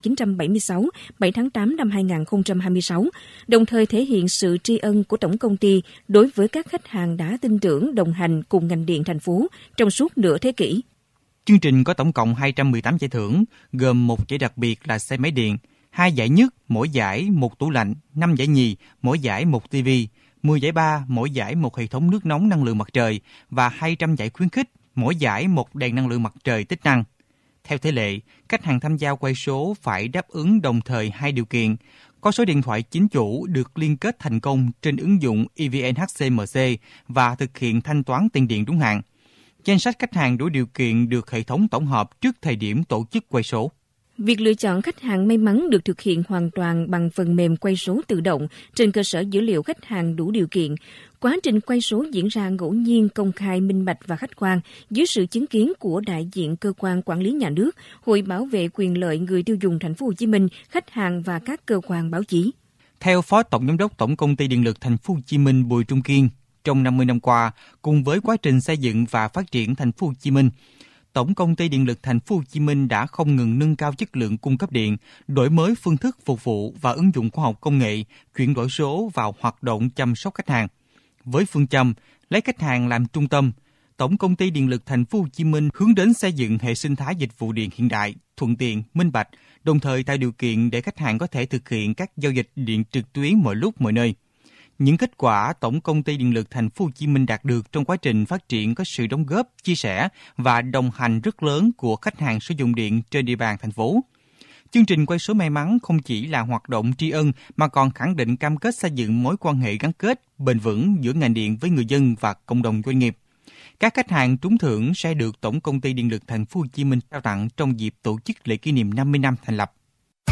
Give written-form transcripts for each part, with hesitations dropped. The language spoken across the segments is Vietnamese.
1976, 7 tháng 8 năm 2026, đồng thời thể hiện sự tri ân của tổng công ty đối với các khách hàng đã tin tưởng đồng hành cùng ngành điện thành phố trong suốt nửa thế kỷ. Chương trình có tổng cộng 218 giải thưởng, gồm 1 giải đặc biệt là xe máy điện, 2 giải nhất, mỗi giải 1 tủ lạnh, 5 giải nhì, mỗi giải 1 TV, 10 giải ba, mỗi giải 1 hệ thống nước nóng năng lượng mặt trời và 200 giải khuyến khích, mỗi giải 1 đèn năng lượng mặt trời tích năng. Theo thể lệ, khách hàng tham gia quay số phải đáp ứng đồng thời 2 điều kiện. Có số điện thoại chính chủ được liên kết thành công trên ứng dụng EVN HCMC và thực hiện thanh toán tiền điện đúng hạn. Danh sách khách hàng đủ điều kiện được hệ thống tổng hợp trước thời điểm tổ chức quay số. Việc lựa chọn khách hàng may mắn được thực hiện hoàn toàn bằng phần mềm quay số tự động trên cơ sở dữ liệu khách hàng đủ điều kiện. Quá trình quay số diễn ra ngẫu nhiên, công khai, minh bạch và khách quan dưới sự chứng kiến của đại diện cơ quan quản lý nhà nước, Hội bảo vệ quyền lợi người tiêu dùng Thành phố Hồ Chí Minh, khách hàng và các cơ quan báo chí. Theo Phó Tổng Giám đốc Tổng Công ty Điện lực Thành phố Hồ Chí Minh Bùi Trung Kiên, trong 50 năm qua, cùng với quá trình xây dựng và phát triển Thành phố Hồ Chí Minh, Tổng Công ty Điện lực Thành phố Hồ Chí Minh đã không ngừng nâng cao chất lượng cung cấp điện, đổi mới phương thức phục vụ và ứng dụng khoa học công nghệ, chuyển đổi số vào hoạt động chăm sóc khách hàng. Với phương châm lấy khách hàng làm trung tâm, Tổng Công ty Điện lực Thành phố Hồ Chí Minh hướng đến xây dựng hệ sinh thái dịch vụ điện hiện đại, thuận tiện, minh bạch, đồng thời tạo điều kiện để khách hàng có thể thực hiện các giao dịch điện trực tuyến mọi lúc mọi nơi. Những kết quả Tổng Công ty Điện lực Thành phố Hồ Chí Minh đạt được trong quá trình phát triển có sự đóng góp, chia sẻ và đồng hành rất lớn của khách hàng sử dụng điện trên địa bàn thành phố. Chương trình quay số may mắn không chỉ là hoạt động tri ân mà còn khẳng định cam kết xây dựng mối quan hệ gắn kết, bền vững giữa ngành điện với người dân và cộng đồng doanh nghiệp. Các khách hàng trúng thưởng sẽ được Tổng Công ty Điện lực Thành phố Hồ Chí Minh trao tặng trong dịp tổ chức lễ kỷ niệm 50 năm thành lập.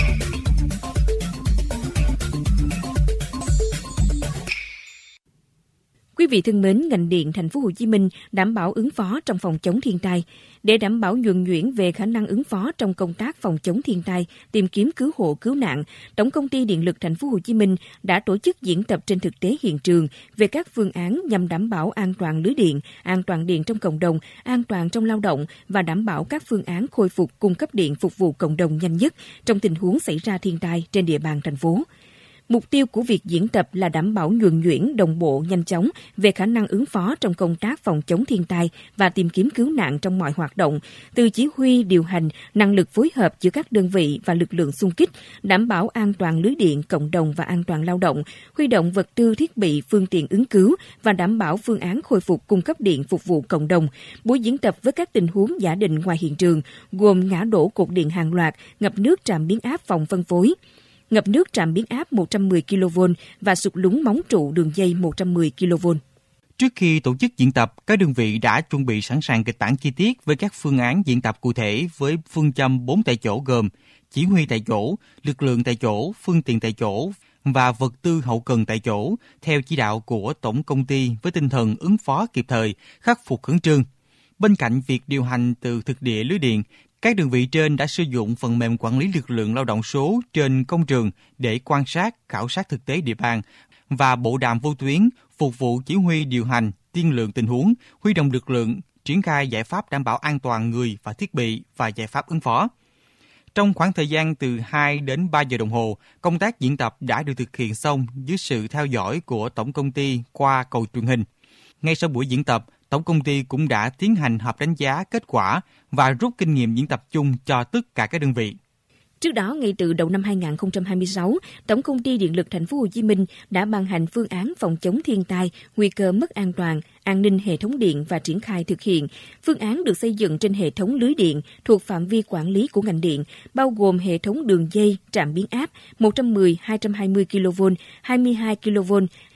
Quý vị thân mến, ngành điện Thành phố Hồ Chí Minh đảm bảo ứng phó trong phòng chống thiên tai. Để đảm bảo nhuần nhuyễn về khả năng ứng phó trong công tác phòng chống thiên tai, tìm kiếm cứu hộ cứu nạn, Tổng Công ty Điện lực Thành phố Hồ Chí Minh đã tổ chức diễn tập trên thực tế hiện trường về các phương án nhằm đảm bảo an toàn lưới điện, an toàn điện trong cộng đồng, an toàn trong lao động và đảm bảo các phương án khôi phục cung cấp điện phục vụ cộng đồng nhanh nhất trong tình huống xảy ra thiên tai trên địa bàn thành phố. Mục tiêu của việc diễn tập là đảm bảo nhuần nhuyễn, đồng bộ, nhanh chóng về khả năng ứng phó trong công tác phòng chống thiên tai và tìm kiếm cứu nạn trong mọi hoạt động, từ chỉ huy, điều hành, năng lực phối hợp giữa các đơn vị và lực lượng xung kích, đảm bảo an toàn lưới điện, cộng đồng và an toàn lao động, huy động vật tư, thiết bị, phương tiện ứng cứu và đảm bảo phương án khôi phục cung cấp điện phục vụ cộng đồng. Buổi diễn tập với các tình huống giả định ngoài hiện trường, gồm ngã đổ cột điện hàng loạt, ngập nước trạm biến áp phòng phân phối, ngập nước trạm biến áp 110 kV và sụt lún móng trụ đường dây 110 kV. Trước khi tổ chức diễn tập, các đơn vị đã chuẩn bị sẵn sàng kịch bản chi tiết với các phương án diễn tập cụ thể với phương châm 4 tại chỗ gồm chỉ huy tại chỗ, lực lượng tại chỗ, phương tiện tại chỗ và vật tư hậu cần tại chỗ, theo chỉ đạo của Tổng Công ty với tinh thần ứng phó kịp thời, khắc phục khẩn trương. Bên cạnh việc điều hành từ thực địa lưới điện, các đơn vị trên đã sử dụng phần mềm quản lý lực lượng lao động số trên công trường để quan sát, khảo sát thực tế địa bàn và bộ đàm vô tuyến phục vụ chỉ huy điều hành, tiên lượng tình huống, huy động lực lượng, triển khai giải pháp đảm bảo an toàn người và thiết bị và giải pháp ứng phó. Trong khoảng thời gian từ 2 đến 3 giờ đồng hồ, công tác diễn tập đã được thực hiện xong dưới sự theo dõi của Tổng Công ty qua cầu truyền hình. Ngay sau buổi diễn tập, Tổng Công ty cũng đã tiến hành họp đánh giá kết quả và rút kinh nghiệm diễn tập chung cho tất cả các đơn vị. Trước đó, ngay từ đầu năm 2026, Tổng Công ty Điện lực Thành phố Hồ Chí Minh đã ban hành phương án phòng chống thiên tai, nguy cơ mất an toàn, an ninh hệ thống điện và triển khai thực hiện. Phương án được xây dựng trên hệ thống lưới điện thuộc phạm vi quản lý của ngành điện, bao gồm hệ thống đường dây, trạm biến áp 110, 220 kV, 22 kV,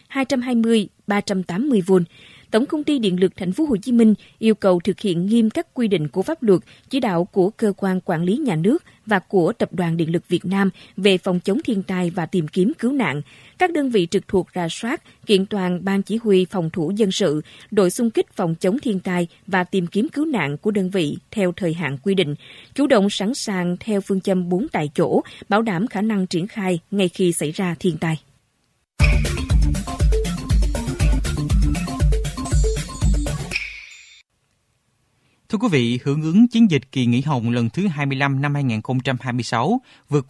220, 380 V. Tổng Công ty Điện lực Thành phố Hồ Chí Minh yêu cầu thực hiện nghiêm các quy định của pháp luật, chỉ đạo của cơ quan quản lý nhà nước và của Tập đoàn Điện lực Việt Nam về phòng chống thiên tai và tìm kiếm cứu nạn. Các đơn vị trực thuộc rà soát, kiện toàn ban chỉ huy phòng thủ dân sự, đội xung kích phòng chống thiên tai và tìm kiếm cứu nạn của đơn vị theo thời hạn quy định, chủ động sẵn sàng theo phương châm 4 tại chỗ, bảo đảm khả năng triển khai ngay khi xảy ra thiên tai. Thưa quý vị, hưởng ứng chiến dịch kỳ nghỉ hồng lần thứ 25 năm 2026, vượt qua